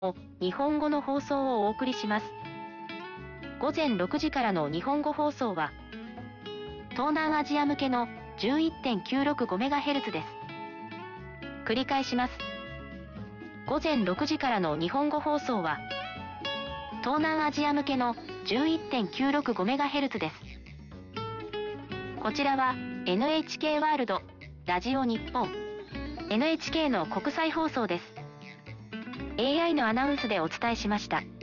日本語の放送をお送りします。午前6時からの日本語放送は、東南アジア向けの 11.965MHz です。繰り返します。午前6時からの日本語放送は、東南アジア向けの 11.965MHz です。こちらは NHK ワールド、ラジオ日本、NHK の国際放送です。AI のアナウンスでお伝えしました。